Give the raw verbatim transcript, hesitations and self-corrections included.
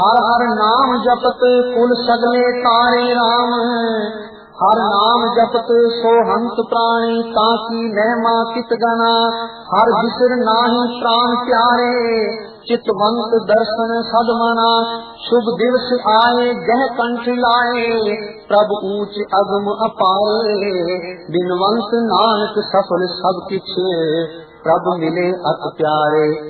हर हर नाम जपत कुल सगले तारे राम। हर नाम जपत सो हंस प्राणी ताकी महिमा कित गना। हर बिसर नाही प्राण प्यारे चितवंत दर्शन सदमना। शुभ दिवस आए गह कंठ लाए प्रभु ऊंच अगम अपारे। बिनवंत नानक सफल सब किछ प्रभु मिले अत प्यारे।